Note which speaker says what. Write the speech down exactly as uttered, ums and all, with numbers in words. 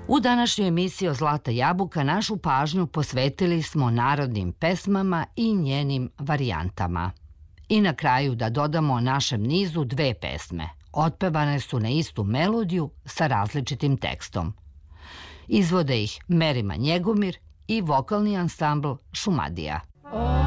Speaker 1: U današnjoj emisiji o Zlata jabuka našu pažnju posvetili smo narodnim pesmama i njenim varijantama. I na kraju da dodamo našem nizu dve pesme. Otpevane su na istu melodiju sa različitim tekstom. Izvode ih Merima Njegomir i vokalni ansambl Šumadija.